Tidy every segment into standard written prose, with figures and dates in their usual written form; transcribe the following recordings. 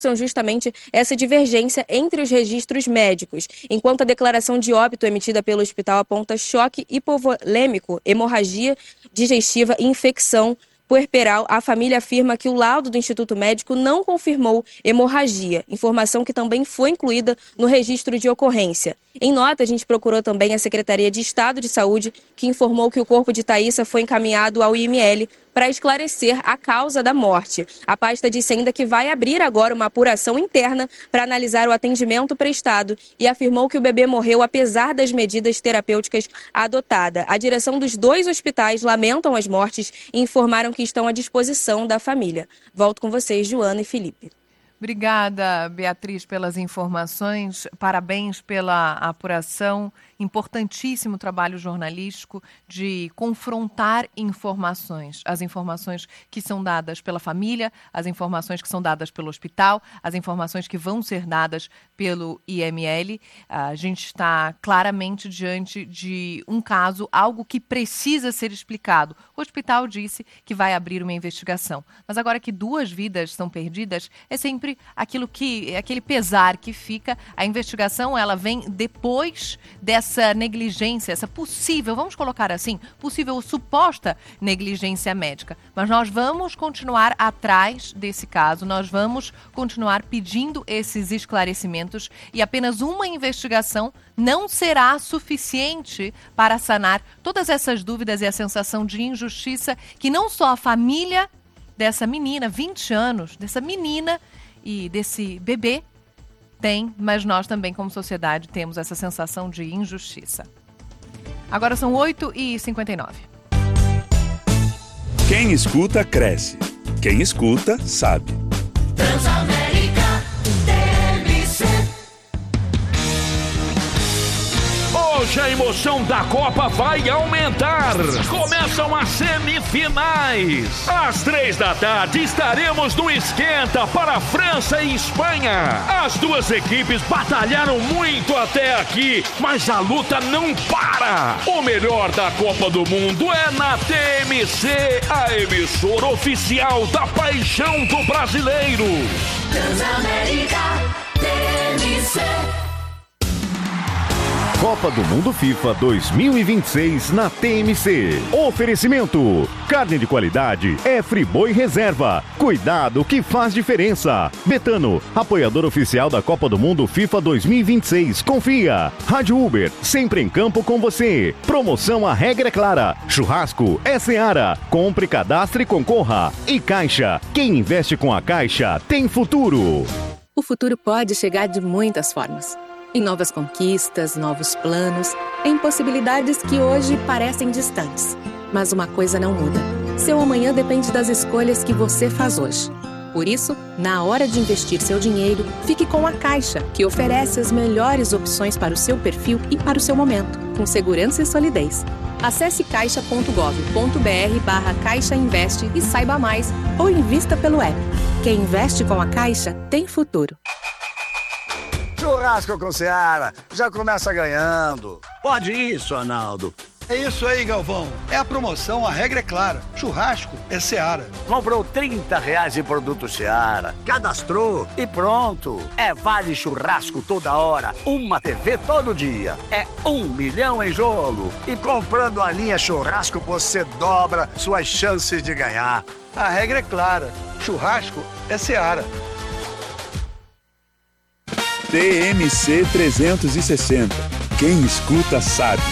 são justamente essa divergência entre os registros médicos. Enquanto a declaração de óbito emitida pelo hospital aponta choque hipovolêmico, hemorragia digestiva e infecção puerperal, a família afirma que o laudo do Instituto Médico não confirmou hemorragia, informação que também foi incluída no registro de ocorrência. Em nota, a gente procurou também a Secretaria de Estado de Saúde, que informou que o corpo de Thaísa foi encaminhado ao IML para esclarecer a causa da morte. A pasta disse ainda que vai abrir agora uma apuração interna para analisar o atendimento prestado e afirmou que o bebê morreu apesar das medidas terapêuticas adotadas. A direção dos 2 hospitais lamentam as mortes e informaram que estão à disposição da família. Volto com vocês, Joana e Felipe. Obrigada, Beatriz, pelas informações. Parabéns pela apuração. Importantíssimo trabalho jornalístico de confrontar informações. As informações que são dadas pela família, as informações que são dadas pelo hospital, as informações que vão ser dadas pelo IML. A gente está claramente diante de um caso, algo que precisa ser explicado. O hospital disse que vai abrir uma investigação. Mas agora que 2 vidas são perdidas, é sempre aquele pesar que fica. A investigação, ela vem depois dessa negligência, essa possível, vamos colocar assim, possível ou suposta negligência médica. Mas nós vamos continuar atrás desse caso, nós vamos continuar pedindo esses esclarecimentos e apenas uma investigação não será suficiente para sanar todas essas dúvidas e a sensação de injustiça que não só a família dessa menina, 20 anos, dessa menina e desse bebê tem, mas nós também, como sociedade, temos essa sensação de injustiça. Agora são 8h59. Quem escuta, cresce. Quem escuta, sabe. Transamérica TMC. Hoje a emoção da Copa vai aumentar. Começam as semifinais. Às 15h estaremos no esquenta para França e Espanha. As 2 equipes batalharam muito até aqui, mas a luta não para. O melhor da Copa do Mundo é na TMC, a emissora oficial da paixão do brasileiro. Transamérica TMC. Copa do Mundo FIFA 2026 na TMC. Oferecimento: carne de qualidade é Friboi Reserva. Cuidado que faz diferença. Betano, apoiador oficial da Copa do Mundo FIFA 2026. Confia. Rádio Uber, sempre em campo com você. Promoção A Regra é Clara. Churrasco é Seara. Compre, cadastre e concorra. E Caixa, quem investe com a Caixa tem futuro. O futuro pode chegar de muitas formas. Em novas conquistas, novos planos, em possibilidades que hoje parecem distantes. Mas uma coisa não muda. Seu amanhã depende das escolhas que você faz hoje. Por isso, na hora de investir seu dinheiro, fique com a Caixa, que oferece as melhores opções para o seu perfil e para o seu momento, com segurança e solidez. Acesse caixa.gov.br/Caixa Investe e saiba mais, ou invista pelo app. Quem investe com a Caixa tem futuro. Churrasco com Seara, já começa ganhando. Pode isso, Arnaldo. É isso aí, Galvão. É a promoção, a regra é clara. Churrasco é Seara. Comprou R$30 em produto Seara, cadastrou e pronto. É vale churrasco toda hora, uma TV todo dia. É 1 milhão em jogo. E comprando a linha churrasco, você dobra suas chances de ganhar. A regra é clara. Churrasco é Seara. TMC 360. Quem escuta, sabe.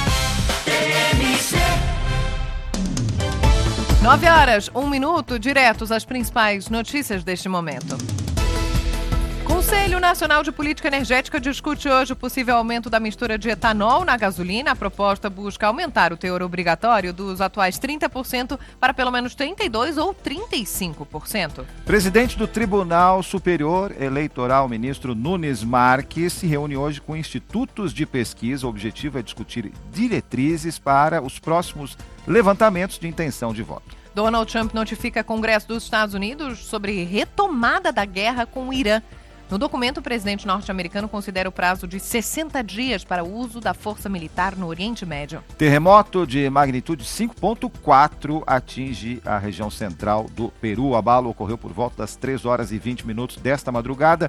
9h01, diretos às principais notícias deste momento. Conselho Nacional de Política Energética discute hoje o possível aumento da mistura de etanol na gasolina. A proposta busca aumentar o teor obrigatório dos atuais 30% para pelo menos 32% ou 35%. Presidente do Tribunal Superior Eleitoral, ministro Nunes Marques, se reúne hoje com institutos de pesquisa. O objetivo é discutir diretrizes para os próximos levantamentos de intenção de voto. Donald Trump notifica Congresso dos Estados Unidos sobre retomada da guerra com o Irã. No documento, o presidente norte-americano considera o prazo de 60 dias para o uso da força militar no Oriente Médio. Terremoto de magnitude 5.4 atinge a região central do Peru. O abalo ocorreu por volta das 3 horas e 20 minutos desta madrugada.